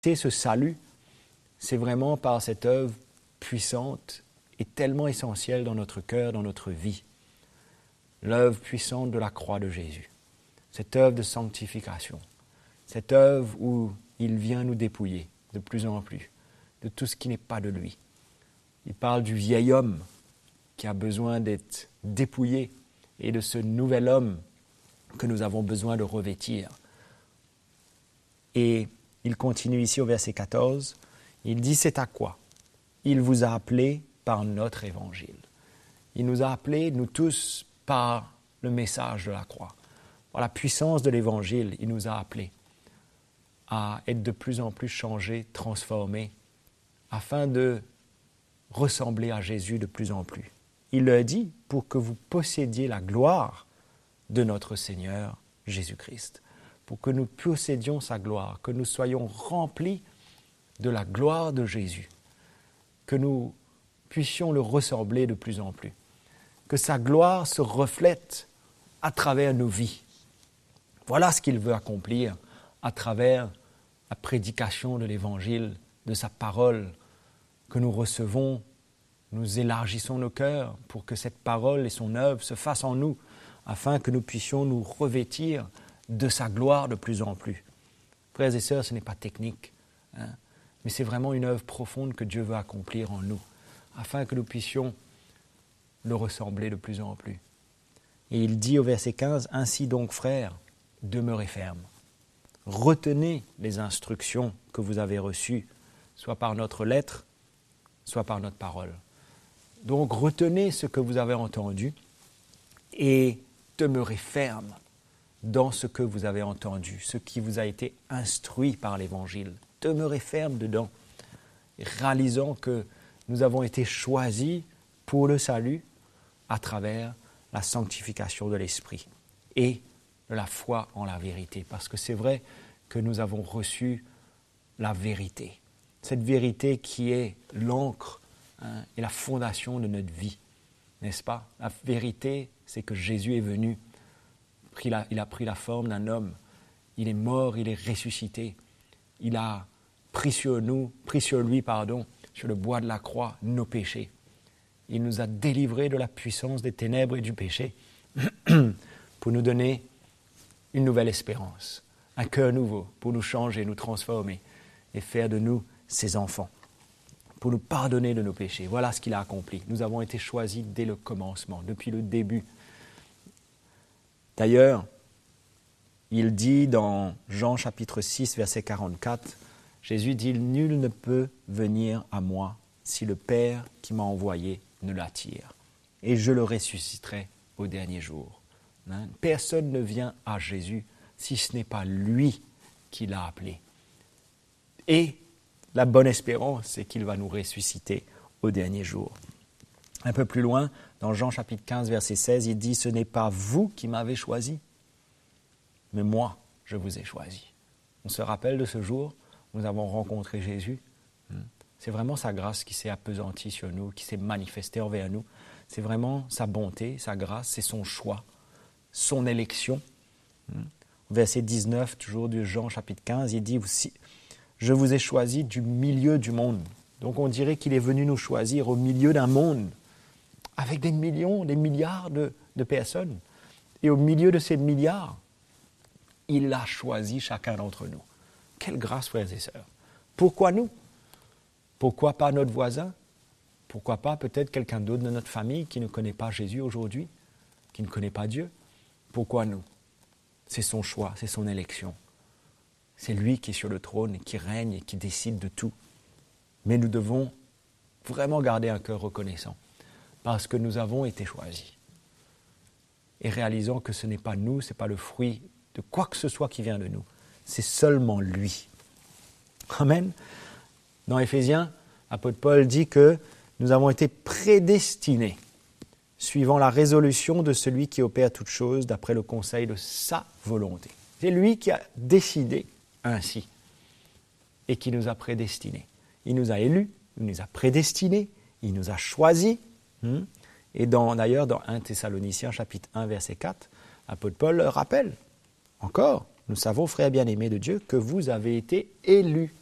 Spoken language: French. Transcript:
ce salut, c'est vraiment par cette œuvre puissante et tellement essentielle dans notre cœur, dans notre vie. L'œuvre puissante de la croix de Jésus. Cette œuvre de sanctification. Cette œuvre où il vient nous dépouiller de plus en plus de tout ce qui n'est pas de lui. Il parle du vieil homme qui a besoin d'être dépouillé et de ce nouvel homme que nous avons besoin de revêtir. Et il continue ici au verset 14, il dit « C'est à quoi il vous a appelés par notre évangile. » Il nous a appelés, nous tous, par le message de la croix. Par la puissance de l'évangile, il nous a appelés à être de plus en plus changés, transformés, afin de ressembler à Jésus de plus en plus. Il le dit pour que vous possédiez la gloire de notre Seigneur Jésus-Christ. Pour que nous possédions sa gloire, que nous soyons remplis de la gloire de Jésus, que nous puissions le ressembler de plus en plus, que sa gloire se reflète à travers nos vies. Voilà ce qu'il veut accomplir à travers la prédication de l'Évangile, de sa parole que nous recevons. Nous élargissons nos cœurs pour que cette parole et son œuvre se fassent en nous, afin que nous puissions nous revêtir de sa gloire de plus en plus. Frères et sœurs, ce n'est pas technique, mais c'est vraiment une œuvre profonde que Dieu veut accomplir en nous, afin que nous puissions le ressembler de plus en plus. Et il dit au verset 15, « Ainsi donc, frères, demeurez fermes. Retenez les instructions que vous avez reçues, soit par notre lettre, soit par notre parole. » Donc, retenez ce que vous avez entendu et demeurez fermes dans ce que vous avez entendu, ce qui vous a été instruit par l'Évangile. Demeurez fermes dedans, réalisant que nous avons été choisis pour le salut à travers la sanctification de l'Esprit et de la foi en la vérité. Parce que c'est vrai que nous avons reçu la vérité. Cette vérité qui est l'encre et la fondation de notre vie, n'est-ce pas? La vérité, c'est que Jésus est venu. Il a pris la forme d'un homme. Il est mort, il est ressuscité. Il a pris sur lui, sur le bois de la croix, nos péchés. Il nous a délivrés de la puissance des ténèbres et du péché pour nous donner une nouvelle espérance, un cœur nouveau, pour nous changer, nous transformer et faire de nous ses enfants, pour nous pardonner de nos péchés. Voilà ce qu'il a accompli. Nous avons été choisis dès le commencement, depuis le début. D'ailleurs, il dit dans Jean chapitre 6, verset 44, Jésus dit « Nul ne peut venir à moi si le Père qui m'a envoyé ne l'attire, et je le ressusciterai au dernier jour. » Personne ne vient à Jésus si ce n'est pas lui qui l'a appelé. Et la bonne espérance, c'est qu'il va nous ressusciter au dernier jour. Un peu plus loin, dans Jean chapitre 15, verset 16, il dit « Ce n'est pas vous qui m'avez choisi, mais moi, je vous ai choisi. » On se rappelle de ce jour où nous avons rencontré Jésus. C'est vraiment sa grâce qui s'est appesantie sur nous, qui s'est manifestée envers nous. C'est vraiment sa bonté, sa grâce, c'est son choix, son élection. Verset 19, toujours de Jean chapitre 15, il dit « Je vous ai choisi du milieu du monde. » Donc on dirait qu'il est venu nous choisir au milieu d'un monde, avec des millions, des milliards de personnes. Et au milieu de ces milliards, il a choisi chacun d'entre nous. Quelle grâce, frères et sœurs. Pourquoi nous? Pourquoi pas notre voisin? Pourquoi pas peut-être quelqu'un d'autre de notre famille qui ne connaît pas Jésus aujourd'hui, qui ne connaît pas Dieu? Pourquoi nous? C'est son choix, c'est son élection. C'est lui qui est sur le trône et qui règne et qui décide de tout. Mais nous devons vraiment garder un cœur reconnaissant parce que nous avons été choisis. Et réalisant que ce n'est pas nous, ce n'est pas le fruit de quoi que ce soit qui vient de nous. C'est seulement lui. Amen. Dans Éphésiens, l'apôtre Paul dit que nous avons été prédestinés, suivant la résolution de celui qui opère toutes choses d'après le conseil de sa volonté. C'est lui qui a décidé ainsi et qui nous a prédestinés. Il nous a élus, il nous a prédestinés, il nous a choisis. Et d'ailleurs, dans 1 Thessaloniciens, chapitre 1, verset 4, l'apôtre Paul le rappelle. Encore, nous savons, frères bien-aimés de Dieu, que vous avez été élus